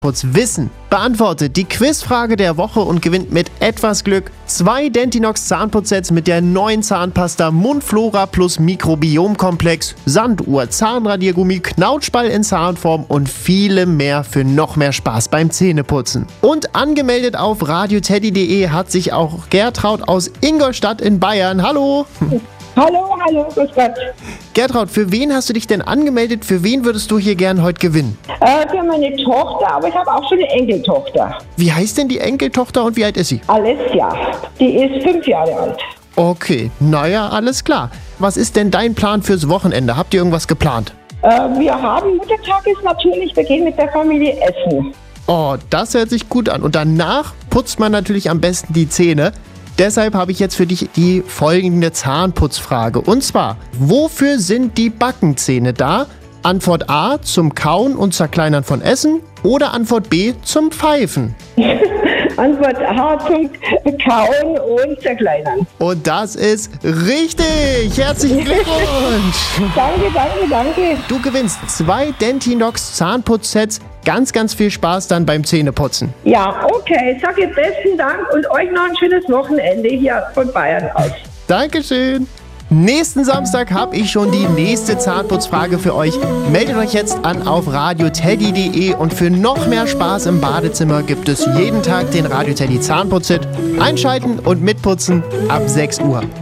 Wissen beantwortet die Quizfrage der Woche und gewinnt mit etwas Glück 2 Dentinox Zahnputzsets mit der neuen Zahnpasta Mundflora plus Mikrobiomkomplex, Sanduhr, Zahnradiergummi, Knautschball in Zahnform und viele mehr für noch mehr Spaß beim Zähneputzen. Und angemeldet auf radioteddy.de hat sich auch Gertraud aus Ingolstadt in Bayern. Hallo! Hallo, grüß Gott. Gertraud, für wen hast du dich denn angemeldet? Für wen würdest du hier gern heute gewinnen? Für meine Tochter, aber ich habe auch schon eine Enkeltochter. Wie heißt denn die Enkeltochter und wie alt ist sie? Alessia, die ist 5 Jahre alt. Okay, naja, alles klar. Was ist denn dein Plan fürs Wochenende? Habt ihr irgendwas geplant? Wir haben Muttertag ist natürlich, wir gehen mit der Familie essen. Oh, das hört sich gut an. Und danach putzt man natürlich am besten die Zähne. Deshalb habe ich jetzt für dich die folgende Zahnputzfrage. Und zwar, wofür sind die Backenzähne da? Antwort A, zum Kauen und Zerkleinern von Essen. Oder Antwort B, zum Pfeifen. Antwort A, zum Kauen und Zerkleinern. Und das ist richtig. Herzlichen Glückwunsch. Danke. Du gewinnst 2 Dentinox Zahnputzsets. Ganz, ganz viel Spaß dann beim Zähneputzen. Ja, okay. Sage besten Dank und euch noch ein schönes Wochenende hier von Bayern aus. Dankeschön. Nächsten Samstag habe ich schon die nächste Zahnputzfrage für euch. Meldet euch jetzt an auf radioteddy.de und für noch mehr Spaß im Badezimmer gibt es jeden Tag den Radio Teddy Zahnputzhit. Einschalten und mitputzen ab 6 Uhr.